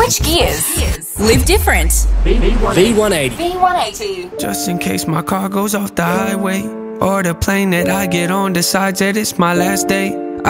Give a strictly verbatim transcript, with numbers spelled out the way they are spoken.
Switch gears. Live different. V one eighty. V one eighty. Just in case my car goes off the highway, or the plane that I get on decides that it's my last day.